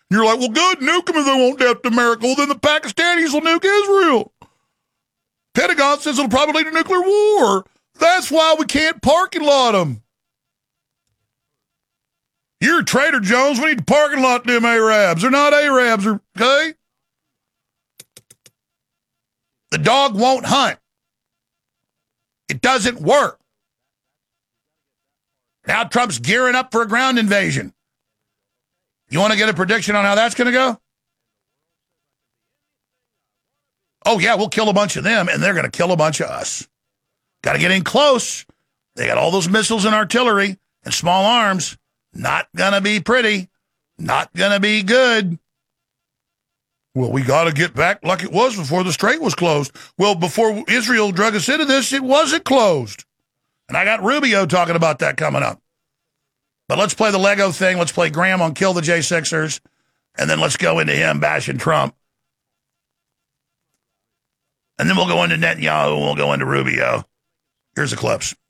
You're like, well, good, nuke them if they won't death to America. Well, then the Pakistanis will nuke Israel. Pentagon says it'll probably lead to nuclear war. That's why we can't parking lot them. You're a traitor, Jones. We need to parking lot them Arabs. They're not Arabs, okay? The dog won't hunt. It doesn't work. Now Trump's gearing up for a ground invasion. You want to get a prediction on how that's going to go? Oh, yeah, we'll kill a bunch of them, and they're going to kill a bunch of us. Got to get in close. They got all those missiles and artillery and small arms. Not going to be pretty. Not going to be good. Well, we got to get back like it was before the strait was closed. Well, before Israel drug us into this, it wasn't closed. And I got Rubio talking about that coming up. But let's play the Lego thing. Let's play Graham on Kill the J6ers. And then let's go into him bashing Trump. And then we'll go into Netanyahu and we'll go into Rubio. Here's the clips.